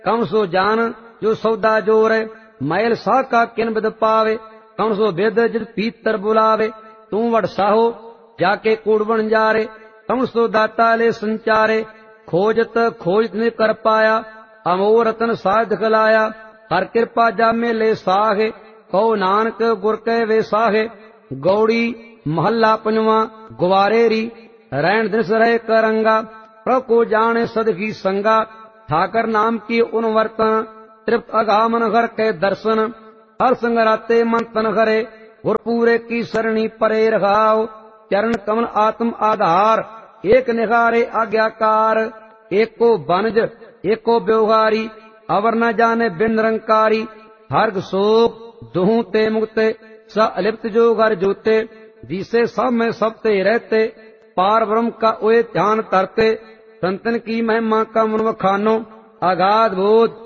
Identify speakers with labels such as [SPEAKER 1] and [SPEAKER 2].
[SPEAKER 1] कौन सो जान जो सौदा जोरे, मैल साह का किन बिद पावे। कौन सो बिद जिद पीतर बुलावे, तू वड साहो जाके कूड़ बन जारे। कौन सो दाता ले संचारे, खोजत खोज ने कर पाया। अमोर रतन साध दिखलाया, हर कृपा जामे ले साहे। कहो नानक गुर के वे साहे। गौड़ी महला पंजवा। गुवारे री रैन दिस रहे करंगा, प्रभु को जाने सदगी संगा। ठाकर नाम की उन वर्तन, तृप्त अगामन घर के दर्शन। हर संगराते मन तन करे, गुरपूरे की सरणी परे रखाओ। चरण कमल आत्म आधार, एक निखारे आज्ञाकार। एक को बनज एक को व्यवहारी, अवर न जाने बिन निरंकारी। हर्ग शोक दुहू ते मुक्ते, स अलिप्त जो घर जोते। जिसे सब में सब ते रहते, पार ब्रह्म का ओए ध्यान तरते। संतन की महिमा का मन वखानो, अगाध बोध